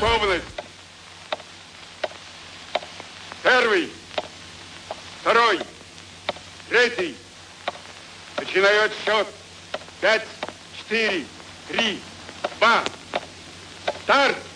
Готовность. Первый, второй, третий. Начинаю отсчет. 5, 4, 3, 2. Старт!